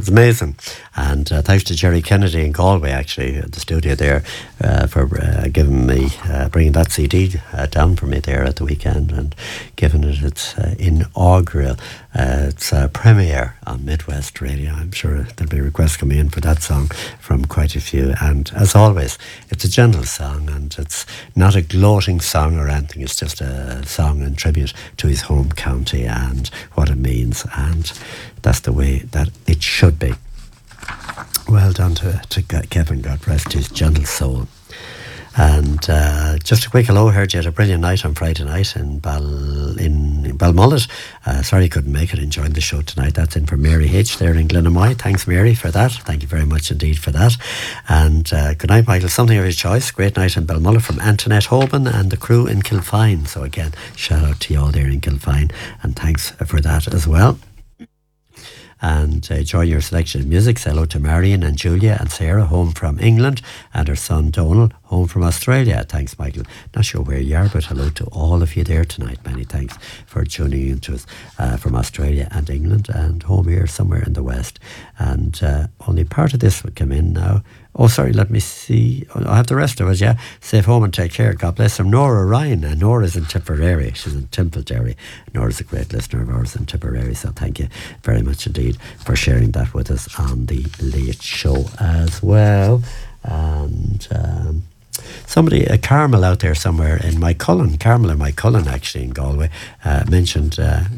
it's amazing. And thanks to Jerry Kennedy in Galway, actually, at the studio there, for giving me, bringing that CD down for me there at the weekend and giving it its inaugural, its premiere on Midwest Radio. I'm sure there'll be requests coming in for that song from quite a few. And as always, it's a gentle song, and it's not a gloating song or anything. It's just a song in tribute to his home county and what it means. And that's the way that it should be. Well done to Kevin, God rest his gentle soul. And just a quick hello, heard you had a brilliant night on Friday night in Balmullet. Sorry you couldn't make it, enjoying the show tonight. That's in for Mary H there in Glenamoy. Thanks, Mary, for that. Thank you very much indeed for that. And good night, Michael. Something of your choice. Great night in Balmullet from Antoinette Hoban and the crew in Kilfine. So again, shout out to you all there in Kilfine, and thanks for that as well. And enjoy your selection of music. Say hello to Marion and Julia and Sarah, home from England, and her son Donal, home from Australia. Thanks, Michael. Not sure where you are, but hello to all of you there tonight. Many thanks for tuning in to us from Australia and England, and home here somewhere in the West. And only part of this will come in now. Oh, sorry, let me see. Oh, I have the rest of it, yeah. Safe home and take care. God bless them. Nora Ryan. And Nora's in Tipperary. She's in Timplederry. Nora's a great listener of ours in Tipperary. So thank you very much indeed for sharing that with us on the Late Show as well. And somebody, Carmel out there somewhere in Mycullen, Carmel in Mycullen actually in Galway, mentioned,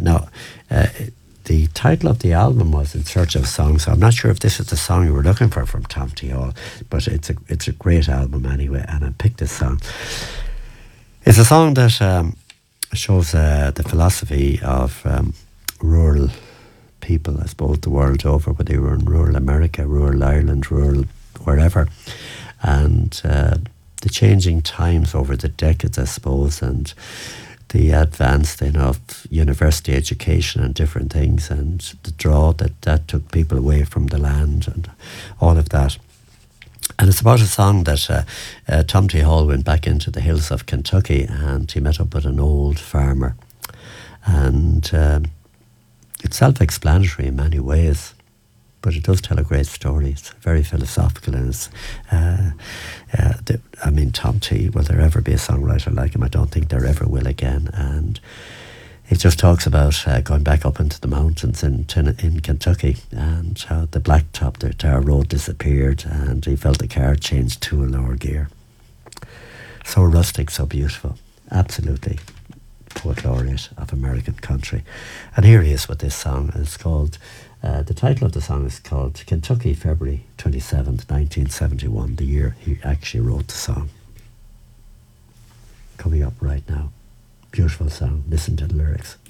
the title of the album was In Search of a Song, so I'm not sure if this is the song you were looking for from Tom T. Hall, but it's a great album anyway, and I picked this song. It's a song that shows the philosophy of rural people, I suppose, the world over, whether they were in rural America, rural Ireland, rural wherever, and the changing times over the decades, I suppose, and the advance then of university education and different things, and the draw that took people away from the land and all of that. And it's about a song that Tom T. Hall went back into the hills of Kentucky, and he met up with an old farmer. And it's self-explanatory in many ways, but it does tell a great story. It's very philosophical, and it's, Tom T, will there ever be a songwriter like him? I don't think there ever will again. And it just talks about going back up into the mountains in Kentucky, and how the blacktop, the tar road disappeared, and he felt the car changed to a lower gear. So rustic, so beautiful. Absolutely poet laureate of American country. And here he is with this song. It's called... the title of the song is called Kentucky, February 27th, 1971, the year he actually wrote the song. Coming up right now. Beautiful song. Listen to the lyrics.